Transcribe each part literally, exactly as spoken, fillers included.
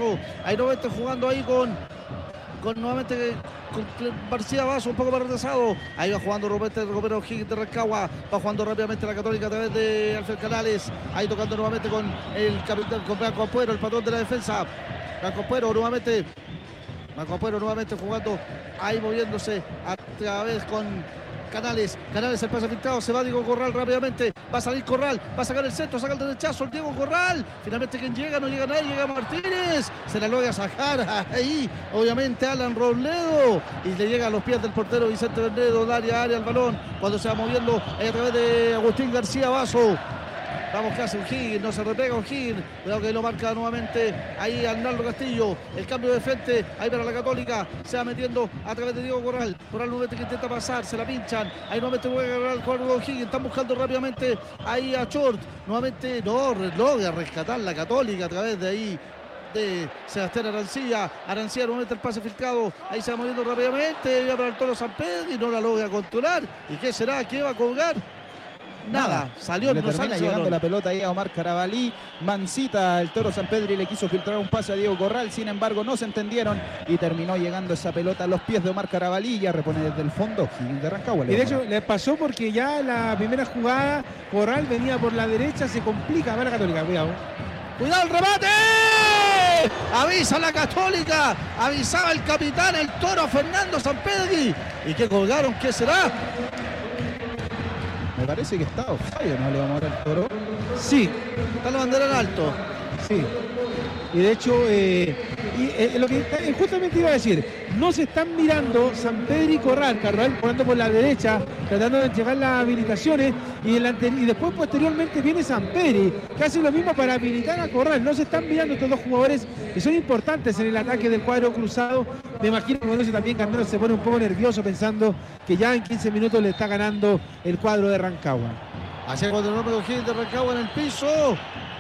Vaso. Ahí nuevamente jugando ahí con, con nuevamente con García Vaso, un poco más retrasado. Ahí va jugando Roberto Romero Higgins de Rancagua. Va jugando rápidamente la Católica a través de Alfred Canales. Ahí tocando nuevamente con el capitán, con Blanco Ampuero, el patrón de la defensa. Blanco Ampuero nuevamente. Blanco Ampuero nuevamente jugando. Ahí moviéndose a través con Canales, Canales el pase filtrado, se va Diego Corral rápidamente, va a salir Corral, va a sacar el centro, saca el derechazo, el Diego Corral, finalmente quien llega, no llega nadie, llega Martínez, se la logra sacar ahí, obviamente Alan Robledo, y le llega a los pies del portero Vicente Bernedo, área, área, el balón, cuando se va moviendo a través de Agustín García Vaso. Vamos que hace O'Higgins, no se repega O'Higgins, cuidado que lo marca nuevamente ahí Arnaldo Castillo, el cambio de frente, ahí para la Católica, se va metiendo a través de Diego Corral, Corral nuevamente que intenta pasar, se la pinchan, ahí nuevamente juega Corral, cuadro de O'Higgins, están buscando rápidamente ahí a Short, nuevamente no, logra rescatar la Católica a través de ahí de Sebastián Arancilla, Arancilla nuevamente el pase filtrado, ahí se va moviendo rápidamente, ya para el Toro Sampedri y no la logra controlar, ¿y qué será? ¿Qué va a colgar? Nada, salió, le no termina sale llegando balón. la pelota ahí a Omar Carabalí, Mancita, el Toro Sampedri le quiso filtrar un pase a Diego Corral, sin embargo no se entendieron y terminó llegando esa pelota a los pies de Omar Carabalí, ya repone desde el fondo Higgins de Rancagua. Y de hecho le pasó porque ya la primera jugada Corral venía por la derecha, se complica para la Católica, cuidado. ¡Cuidado el remate! Avisa la Católica, avisaba el capitán, el Toro Fernando Sampedri. ¿Y qué colgaron? ¿Qué será? Me parece que está offside, ¿no, Leo Mora, el Toro? Sí. Está la bandera en alto. Sí. Y de hecho, eh, y, eh, lo que eh, justamente iba a decir, no se están mirando Sampedri y Corral, Corral jugando por la derecha, tratando de llegar las habilitaciones, y, el ante, y después posteriormente viene Sampedri, que hace lo mismo para habilitar a Corral. No se están mirando estos dos jugadores que son importantes en el ataque del cuadro cruzado. Me imagino que con eso también Carmelo se pone un poco nervioso pensando que ya en quince minutos le está ganando el cuadro de Rancagua. Hacia el cuadro número Higgins de Rancagua en el piso.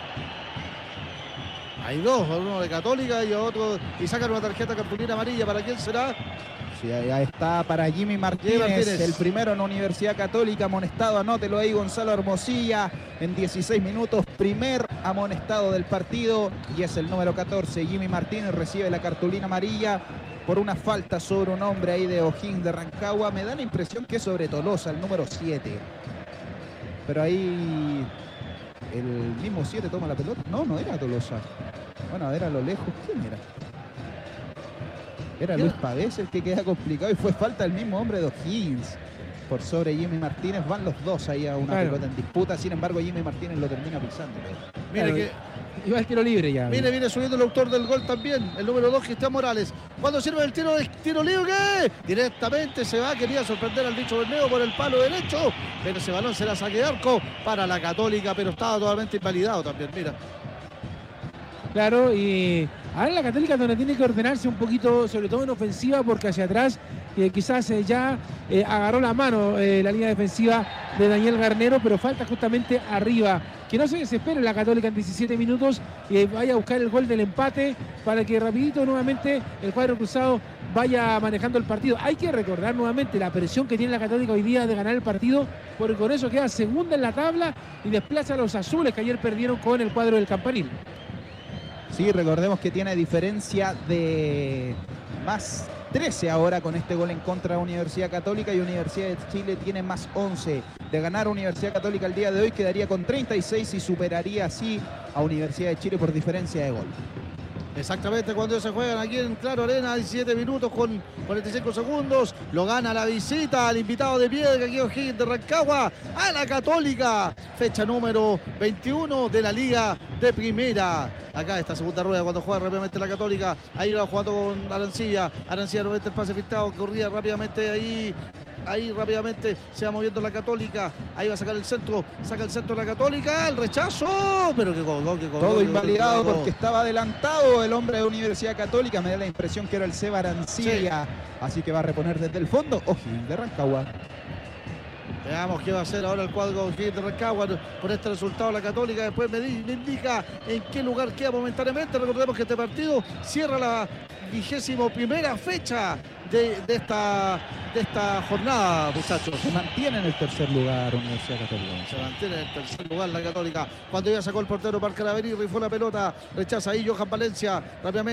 Hay dos, uno de Católica y otro, y sacan una tarjeta cartulina amarilla. ¿Para quién será? Sí, ahí está para Jimmy Martínez, Jimmy Martínez, el primero en Universidad Católica, amonestado, anótelo ahí Gonzalo Hermosilla, en dieciséis minutos, primer amonestado del partido, y es el número catorce, Jimmy Martínez recibe la cartulina amarilla por una falta sobre un hombre ahí de O'Higgins de Rancagua. Me da la impresión que es sobre Tolosa, el número siete, pero ahí el mismo siete toma la pelota. No, no era Tolosa. Bueno, a ver a lo lejos, ¿quién era? Era Luis Pavés el que queda complicado y fue falta del mismo hombre de O'Higgins por sobre Jimmy Martínez. Van los dos ahí a una Claro. pelota en disputa, sin embargo Jimmy Martínez lo termina pisando. Mire Claro, que iba al tiro libre ya. Viene, viene subiendo el autor del gol también, el número dos, Cristian Morales. Cuando sirve el tiro de tiro libre, directamente se va, quería sorprender al dicho Bermeo por el palo derecho, pero ese balón será saque de arco para la Católica, pero estaba totalmente invalidado también, mira. Claro, y ahora la Católica donde tiene que ordenarse un poquito, sobre todo en ofensiva, porque hacia atrás eh, quizás eh, ya eh, agarró la mano eh, la línea defensiva de Daniel Garnero, pero falta justamente arriba. Que no se desespere la Católica en diecisiete minutos y eh, vaya a buscar el gol del empate para que rapidito nuevamente el cuadro cruzado vaya manejando el partido. Hay que recordar nuevamente la presión que tiene la Católica hoy día de ganar el partido, porque con eso queda segunda en la tabla y desplaza a los azules que ayer perdieron con el cuadro del Campanil. Sí, recordemos que tiene diferencia de más trece ahora con este gol en contra de Universidad Católica, y Universidad de Chile tiene más once. De ganar Universidad Católica el día de hoy quedaría con treinta y seis y superaría así a Universidad de Chile por diferencia de gol. Exactamente, cuando se juegan aquí en Claro Arena, diecisiete minutos con cuarenta y cinco segundos, lo gana la visita al invitado de piedra, aquí O'Higgins de Rancagua, a la Católica, fecha número veintiuno de la Liga de Primera. Acá esta segunda rueda cuando juega rápidamente la Católica, ahí va jugando con Arancilla, Arancilla no mete el pase filtrado, corría rápidamente ahí. Ahí rápidamente se va moviendo la Católica. Ahí va a sacar el centro. Saca el centro la Católica. El rechazo. Pero que colgó, que colgó. Todo que invalidado colgó. porque estaba adelantado el hombre de Universidad Católica. Me da la impresión que era el Seba Arancilla. Sí. Así que va a reponer desde el fondo O'Higgins de Rancagua. Veamos qué va a hacer ahora el cuadro de Rancagua por este resultado. La Católica después me, di, me indica en qué lugar queda momentáneamente. Recordemos que este partido cierra la vigésimo primera fecha de, de, esta, de esta jornada, muchachos. Se mantiene en el tercer lugar Universidad Católica. Se mantiene en el tercer lugar la Católica. Cuando ya sacó el portero Parker Averí, rifó la pelota, rechaza ahí Johan Valencia rápidamente.